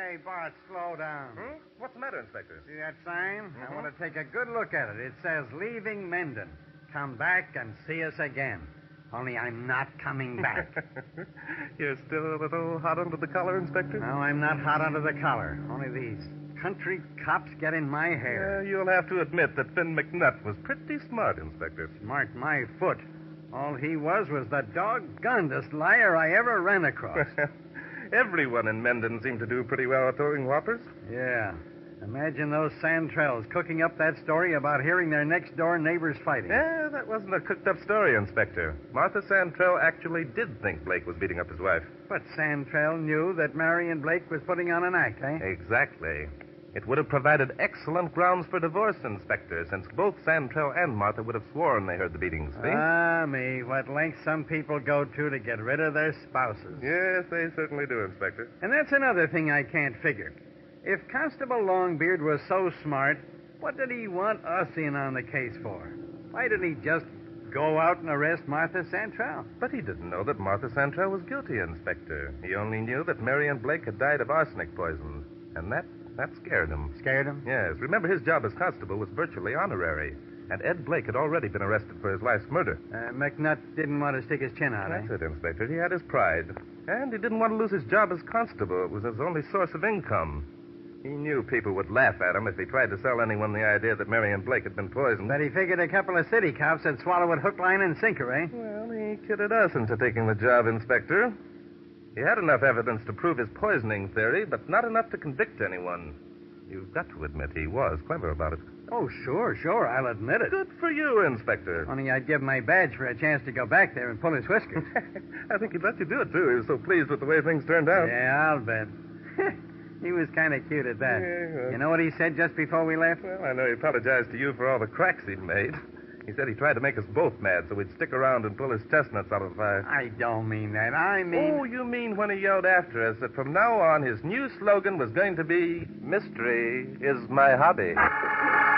Hey, Bart, slow down. What's the matter, Inspector? See that sign? I want to take a good look at it. It says, leaving Mendon. Come back and see us again. Only I'm not coming back. You're still a little hot under the collar, Inspector? No, I'm not hot under the collar. Only these country cops get in my hair. You'll have to admit that Finn McNutt was pretty smart, Inspector. Smart my foot. All he was the doggonedest liar I ever ran across. Everyone in Mendon seemed to do pretty well at throwing whoppers. Yeah. Imagine those Santrells cooking up that story about hearing their next-door neighbors fighting. Yeah, that wasn't a cooked-up story, Inspector. Martha Santrell actually did think Blake was beating up his wife. But Santrell knew that Marion Blake was putting on an act, eh? Exactly. It would have provided excellent grounds for divorce, Inspector, since both Santrell and Martha would have sworn they heard the beatings, see? Ah, me, what lengths some people go to get rid of their spouses. Yes, they certainly do, Inspector. And that's another thing I can't figure. If Constable Longbeard was so smart, what did he want us in on the case for? Why didn't he just go out and arrest Martha Santrell? But he didn't know that Martha Santrell was guilty, Inspector. He only knew that Marion Blake had died of arsenic poison. And that scared him. Scared him? Yes. Remember, his job as constable was virtually honorary. And Ed Blake had already been arrested for his wife's murder. McNutt didn't want to stick his chin out, That's it, Inspector. He had his pride. And he didn't want to lose his job as constable. It was his only source of income. He knew people would laugh at him if he tried to sell anyone the idea that Marion Blake had been poisoned. But he figured a couple of city cops would swallow it hook, line, and sinker, eh? Well, he kidded us into taking the job, Inspector. He had enough evidence to prove his poisoning theory, but not enough to convict anyone. You've got to admit he was clever about it. Oh, sure, I'll admit it. Good for you, Inspector. Only I'd give my badge for a chance to go back there and pull his whiskers. I think he'd let you do it, too. He was so pleased with the way things turned out. Yeah, I'll bet. He was kind of cute at that. Yeah. You know what he said just before we left? Well, I know he apologized to you for all the cracks he'd made. He said he tried to make us both mad so we'd stick around and pull his chestnuts out of the fire. I don't mean that. I mean... Oh, you mean when he yelled after us that from now on his new slogan was going to be, Mystery is my hobby.